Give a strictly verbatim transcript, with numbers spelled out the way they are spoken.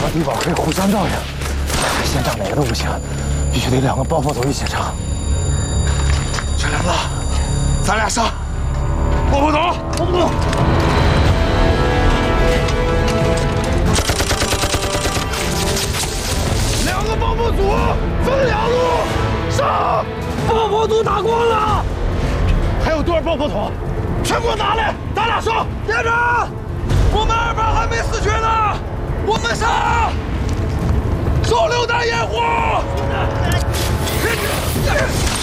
个地堡可以互相照应，先炸哪个都不行，必须得两个爆破头一起炸。小梁子，咱俩上！爆破头，爆破头！两个爆破组分两路上！爆破组打光了，还有多少爆破头？全给我拿来！咱俩上！连长，我们二班还没死绝呢，我们上！手榴弹掩护！